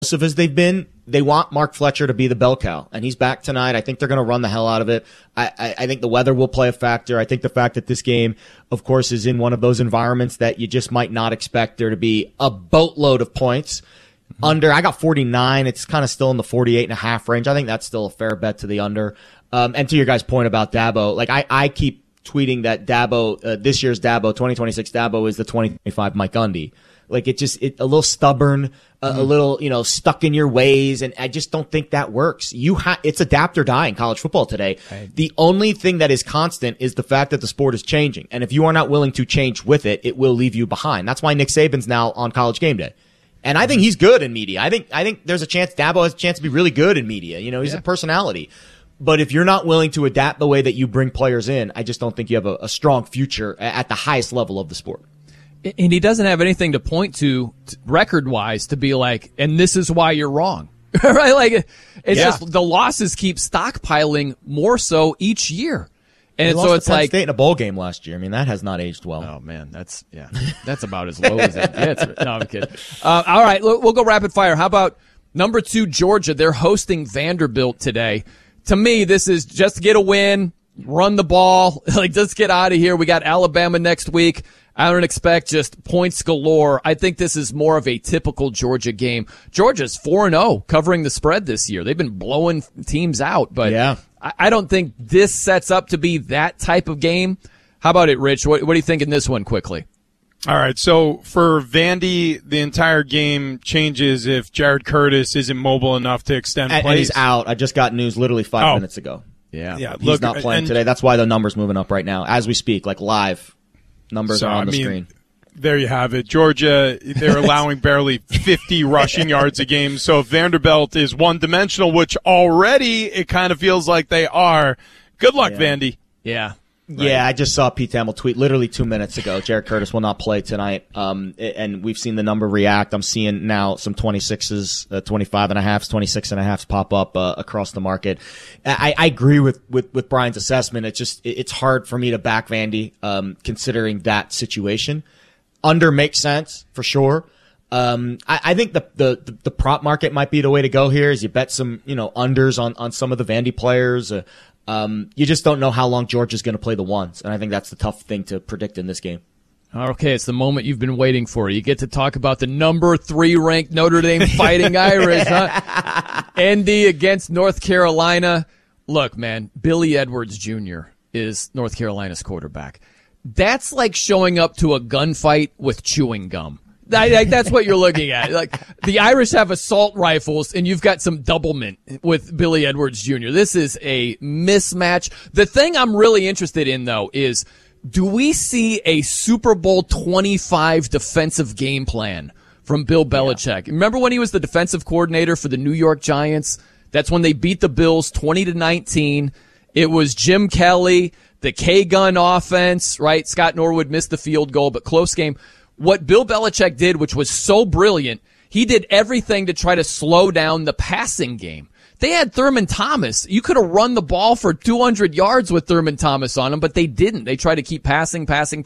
as they've been, they want Mark Fletcher to be the bell cow, and he's back tonight. I think they're going to run the hell out of it. I think the weather will play a factor. I think the fact that this game, of course, is in one of those environments that you just might not expect there to be a boatload of points. Under, I got 49. It's kind of still in the 48.5 range. I think that's still a fair bet to the under. And to your guys' point about Dabo, like I keep tweeting that Dabo, this year's Dabo, 2026 Dabo is the 2025 Mike Gundy. Like it a little stubborn, a little, stuck in your ways. And I just don't think that works. It's adapt or die in college football today. Right. The only thing that is constant is the fact that the sport is changing. And if you are not willing to change with it, it will leave you behind. That's why Nick Saban's now on College Game Day. And I think he's good in media. I think there's a chance Dabo has a chance to be really good in media. He's a personality. But if you're not willing to adapt the way that you bring players in, I just don't think you have a strong future at the highest level of the sport. And he doesn't have anything to point to record-wise to be like, and this is why you're wrong. Right? Like, it's just the losses keep stockpiling more so each year. And so it's like State in a bowl game last year. I mean, that has not aged well. Oh man, that's about as low as it gets. No, I'm kidding. All right, we'll go rapid fire. How about number 2 Georgia? They're hosting Vanderbilt today. To me, this is just get a win, run the ball, like just get out of here. We got Alabama next week. I don't expect just points galore. I think this is more of a typical Georgia game. Georgia's 4-0 covering the spread this year. They've been blowing teams out, but I don't think this sets up to be that type of game. How about it, Rich? What do you think in this one quickly? All right, so for Vandy, the entire game changes if Jared Curtis isn't mobile enough to extend plays. And he's out. I just got news literally 5 minutes ago. Yeah. He's not playing today. That's why the number's moving up right now. As we speak, like live, numbers are on the screen. There you have it. Georgia, they're allowing barely 50 rushing yards a game. So if Vanderbilt is one-dimensional, which already it kind of feels like they are, good luck, Vandy. Yeah. Right. Yeah, I just saw Pete Thamel tweet literally 2 minutes ago. Jared Curtis will not play tonight. And we've seen the number react. I'm seeing now some 26s, 25.5s, 26.5s pop up across the market. I agree with Brian's assessment. It's hard for me to back Vandy considering that situation. Under makes sense for sure. I think the prop market might be the way to go here. Is you bet some unders on some of the Vandy players. You just don't know how long Georgia's going to play the ones, and I think that's the tough thing to predict in this game. Okay, it's the moment you've been waiting for. You get to talk about the number 3 ranked Notre Dame Fighting Irish, huh? ND against North Carolina. Look, man, Billy Edwards Jr. is North Carolina's quarterback. That's like showing up to a gunfight with chewing gum. That's what you're looking at. Like the Irish have assault rifles, and you've got some doublemint with Billy Edwards Jr. This is a mismatch. The thing I'm really interested in, though, is do we see a Super Bowl 25 defensive game plan from Bill Belichick? Yeah. Remember when he was the defensive coordinator for the New York Giants? That's when they beat the Bills 20-19. It was Jim Kelly, the K-gun offense, right? Scott Norwood missed the field goal, but close game. What Bill Belichick did, which was so brilliant, he did everything to try to slow down the passing game. They had Thurman Thomas. You could have run the ball for 200 yards with Thurman Thomas on him, but they didn't. They tried to keep passing.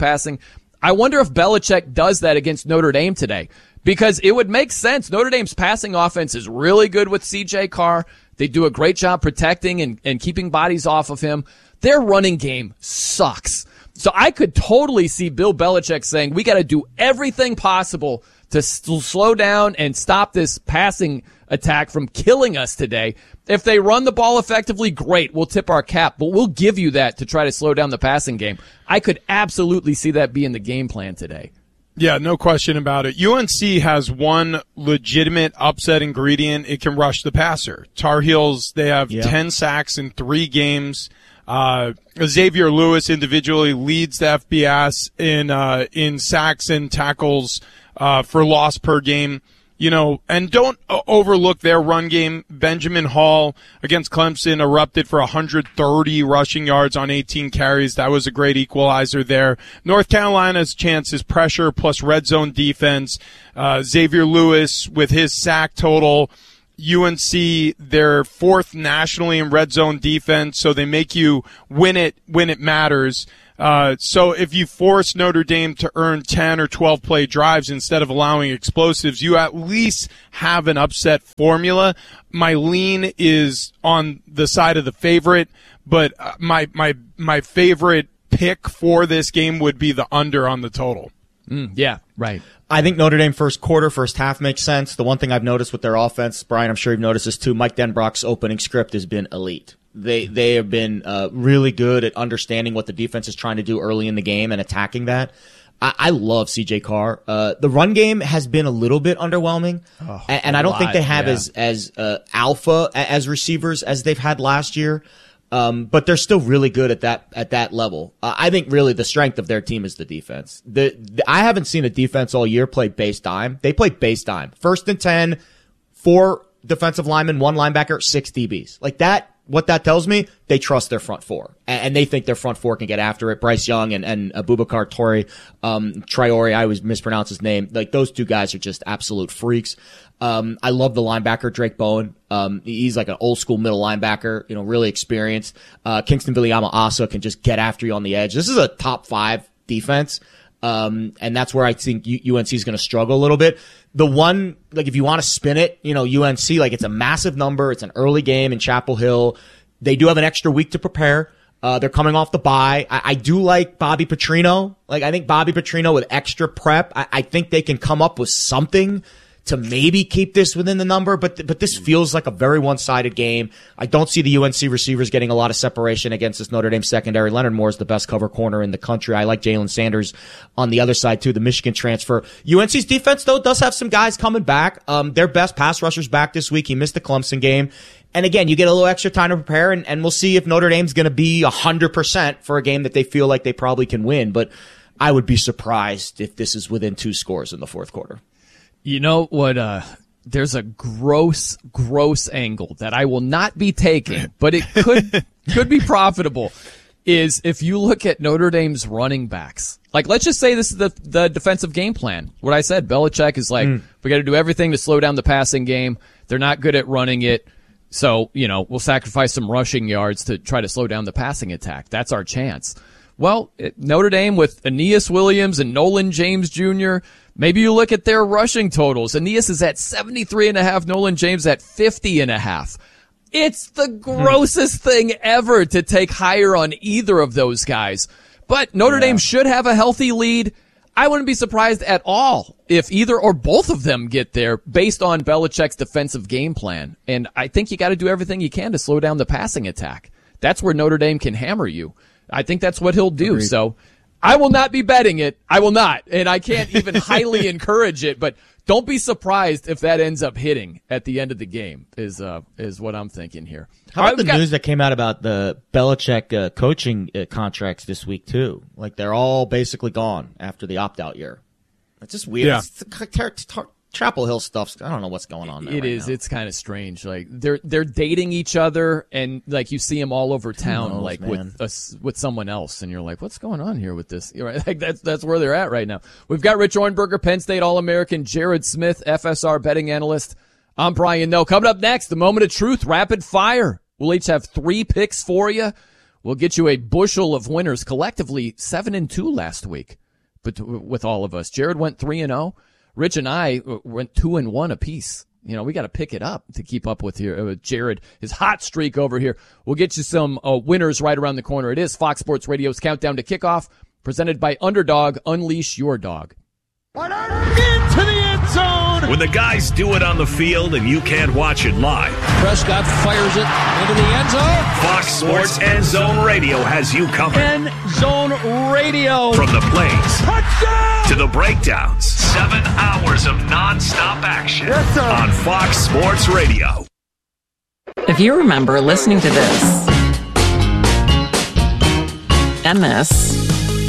I wonder if Belichick does that against Notre Dame today, because it would make sense. Notre Dame's passing offense is really good with C.J. Carr. They do a great job protecting and keeping bodies off of him. Their running game sucks. So I could totally see Bill Belichick saying, we got to do everything possible to slow down and stop this passing attack from killing us today. If they run the ball effectively, great. We'll tip our cap, but we'll give you that to try to slow down the passing game. I could absolutely see that being the game plan today. Yeah, no question about it. UNC has one legitimate upset ingredient. It can rush the passer. Tar Heels, they have 10 sacks in 3 games. Xavier Lewis individually leads the FBS in sacks and tackles for loss per game. And don't overlook their run game. Benjamin Hall against Clemson erupted for 130 rushing yards on 18 carries. That was a great equalizer there. North Carolina's chance is pressure plus red zone defense. Xavier Lewis with his sack total. UNC, they're 4th nationally in red zone defense, so they make you win it when it matters. So if you force Notre Dame to earn 10 or 12 play drives instead of allowing explosives, you at least have an upset formula. My lean is on the side of the favorite, but my favorite pick for this game would be the under on the total. Yeah, right. I think Notre Dame first quarter, first half makes sense. The one thing I've noticed with their offense, Brian, I'm sure you've noticed this too, Mike Denbrock's opening script has been elite. They have been really good at understanding what the defense is trying to do early in the game and attacking that. I love CJ Carr. The run game has been a little bit underwhelming, and I don't think they have as alpha as receivers as they've had last year. But they're still really good at that level. I think really the strength of their team is the defense. I haven't seen a defense all year play base dime. They play base dime. 1st and 10, 4 defensive linemen, 1 linebacker, 6 DBs. Like that. What that tells me, they trust their front four, and they think their front four can get after it. Bryce Young and Abubakar Traore, I always mispronounce his name. Like those two guys are just absolute freaks. I love the linebacker, Drake Bowen. He's like an old school middle linebacker, really experienced. Kingston Viliama-Asa can just get after you on the edge. This is a top 5 defense. And that's where I think UNC is going to struggle a little bit. The one, like if you want to spin it, UNC, like it's a massive number. It's an early game in Chapel Hill. They do have an extra week to prepare. They're coming off the bye. I do like Bobby Petrino. Like I think Bobby Petrino with extra prep, I think they can come up with something to maybe keep this within the number, but this feels like a very one-sided game. I don't see the UNC receivers getting a lot of separation against this Notre Dame secondary. Leonard Moore is the best cover corner in the country. I like Jalen Sanders on the other side too, the Michigan transfer. UNC's defense though does have some guys coming back. Their best pass rusher's back this week. He missed the Clemson game. And again, you get a little extra time to prepare, and we'll see if Notre Dame's going to be 100% for a game that they feel like they probably can win. But I would be surprised if this is within 2 scores in the fourth quarter. You know what? There's a gross angle that I will not be taking, but it could be profitable. Is if you look at Notre Dame's running backs, like let's just say this is the defensive game plan. What I said, Belichick is like, we got to do everything to slow down the passing game. They're not good at running it, so we'll sacrifice some rushing yards to try to slow down the passing attack. That's our chance. Well, Notre Dame with Aeneas Williams and Nolan James Jr., maybe you look at their rushing totals. Aeneas is at 73.5, Nolan James at 50.5. It's the grossest thing ever to take higher on either of those guys. But Notre Dame should have a healthy lead. I wouldn't be surprised at all if either or both of them get there based on Belichick's defensive game plan. And I think you got to do everything you can to slow down the passing attack. That's where Notre Dame can hammer you. I think that's what he'll do. Agreed. So I will not be betting it. I will not. And I can't even highly encourage it, but don't be surprised if that ends up hitting at the end of the game is what I'm thinking here. How about the news that came out about the Belichick coaching contracts this week too? Like they're all basically gone after the opt-out year. It's just weird. Yeah. It's Chapel Hill stuff. I don't know what's going on there. It is. Now. It's kind of strange. Like they're dating each other, and like you see them all over town, like with someone else, and you're like, what's going on here with this? You're right. Like that's where they're at right now. We've got Rich Orenberger, Penn State All-American, Jared Smith, FSR betting analyst. I'm Brian Noe. Coming up next, the moment of truth, rapid fire. We'll each have 3 picks for you. We'll get you a bushel of winners, collectively 7-2 last week, but with all of us. Jared went 3-0. Rich and I went 2-1 apiece. We got to pick it up to keep up with Jared, his hot streak over here. We'll get you some winners right around the corner. It is Fox Sports Radio's Countdown to Kickoff, presented by Underdog. Unleash your dog. Into the end zone. When the guys do it on the field and you can't watch it live, Prescott fires it into the end zone. Fox Sports End Zone Radio has you covered. End Zone Radio. From the plays Touchdown! to the breakdowns, 7 hours of nonstop action on Fox Sports Radio. If you remember listening to this and this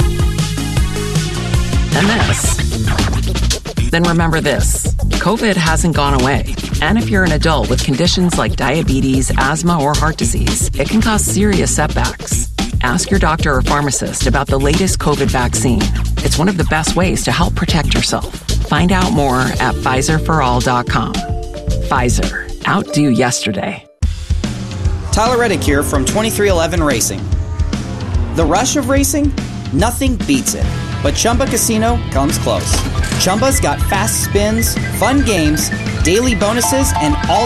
and this, then remember this. COVID hasn't gone away. And if you're an adult with conditions like diabetes, asthma, or heart disease, it can cause serious setbacks. Ask your doctor or pharmacist about the latest COVID vaccine. It's one of the best ways to help protect yourself. Find out more at PfizerForAll.com. Pfizer. Outdo yesterday. Tyler Reddick here from 23XI Racing. The rush of racing? Nothing beats it. But Chumba Casino comes close. Chumba's got fast spins, fun games, daily bonuses, and all